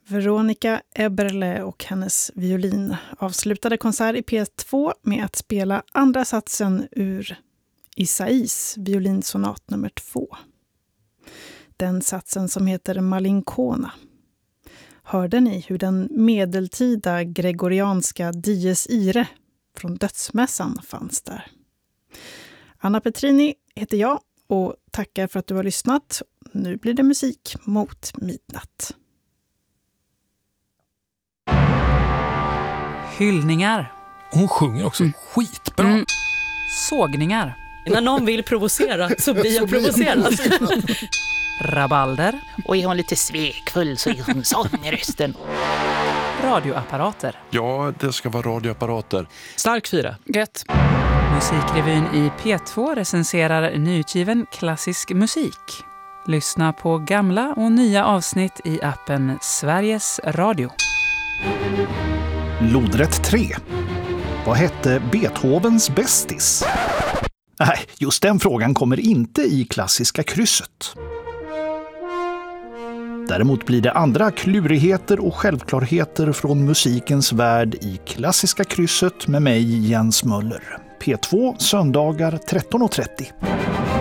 Veronica Eberle och hennes violin avslutade konsert i P2 med att spela andra satsen ur Isais violinsonat nummer 2. Den satsen som heter Malinkona. Hörde ni hur den medeltida gregorianska Dies Irae från dödsmässan fanns där? Anna Petrini heter jag och tackar för att du har lyssnat. Nu blir det musik mot midnatt. Hyllningar. Hon sjunger också skitbra. Sågningar. När någon vill provocera så blir jag provocerad. Rabalder. Och är hon lite svekfull så är hon sån i rösten. Radioapparater. Ja, det ska vara radioapparater. Stark 4. Gött. Musikrevyn i P2 recenserar nyutgiven klassisk musik. Lyssna på gamla och nya avsnitt i appen Sveriges Radio. Lodrätt 3. Vad hette Beethovens bästis? Nej, just den frågan kommer inte i klassiska krysset. Däremot blir det andra klurigheter och självklarheter från musikens värld i klassiska krysset med mig, Jens Möller. P2 söndagar 13.30.